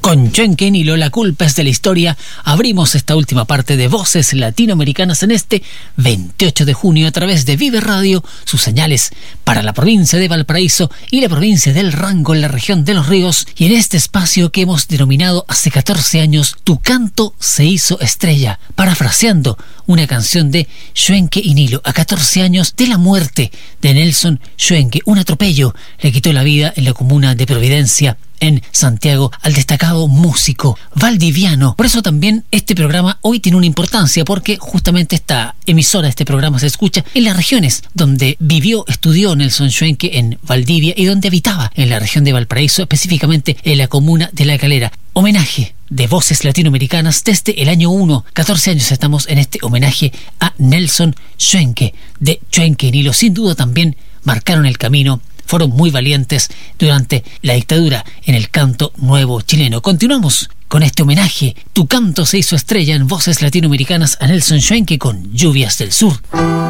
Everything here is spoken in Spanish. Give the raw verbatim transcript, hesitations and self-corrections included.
Con Chuenque y Nilo, La culpa es de la historia, abrimos esta última parte de Voces Latinoamericanas en este veintiocho de junio a través de Vive Radio, sus señales para la provincia de Valparaíso y la provincia del Rango en la región de Los Ríos, y en este espacio que hemos denominado hace catorce años Tu canto se hizo estrella, parafraseando una canción de Chuenque y Nilo. A catorce años de la muerte de Nelson Chuenque, un atropello le quitó la vida en la comuna de Providencia, en Santiago, al destacado músico valdiviano. Por eso también este programa hoy tiene una importancia, porque justamente esta emisora, este programa se escucha en las regiones donde vivió, estudió Nelson Chuenque, en Valdivia, y donde habitaba en la región de Valparaíso, específicamente en la comuna de La Calera. Homenaje de Voces Latinoamericanas desde el año uno, catorce años estamos en este homenaje a Nelson Chuenque, de Chuenque y Nilo. Sin duda también marcaron el camino, fueron muy valientes durante la dictadura en el canto nuevo chileno. Continuamos con este homenaje. Tu canto se hizo estrella en Voces Latinoamericanas a Nelson Chuenque con Lluvias del Sur.